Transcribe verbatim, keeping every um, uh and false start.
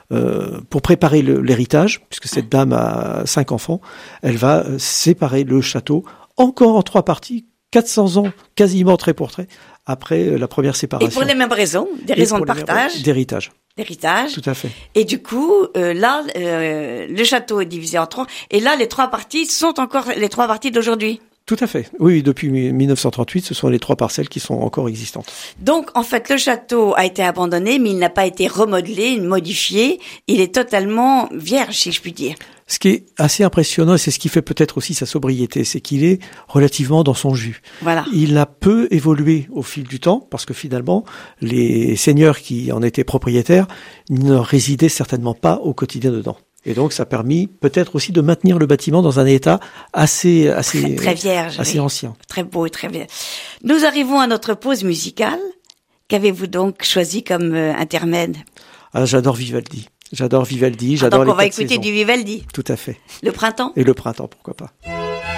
euh, pour préparer le, l'héritage, puisque cette dame a cinq enfants, elle va euh, séparer le château encore en trois parties, quatre cents ans, quasiment trait pour trait, après euh, la première séparation. Et pour les mêmes raisons, des raisons de partage. Mêmes, d'héritage. D'héritage. Tout à fait. Et du coup, euh, là, euh, le château est divisé en trois. Et là, les trois parties sont encore les trois parties d'aujourd'hui. Tout à fait. Oui, depuis mille neuf cent trente-huit, ce sont les trois parcelles qui sont encore existantes. Donc, en fait, le château a été abandonné, mais il n'a pas été remodelé, modifié. Il est totalement vierge, si je puis dire. Ce qui est assez impressionnant, et c'est ce qui fait peut-être aussi sa sobriété, c'est qu'il est relativement dans son jus. Voilà. Il a peu évolué au fil du temps, parce que finalement, les seigneurs qui en étaient propriétaires ne résidaient certainement pas au quotidien dedans. Et donc, ça a permis peut-être aussi de maintenir le bâtiment dans un état assez, assez, très, très vierge, assez oui. ancien. Très beau et très vierge. Nous arrivons à notre pause musicale. Qu'avez-vous donc choisi comme euh, intermède? Ah, j'adore Vivaldi. J'adore Vivaldi. J'adore ah, donc les on va quatre écouter saisons. du Vivaldi. Tout à fait. Le printemps? Et le printemps, pourquoi pas.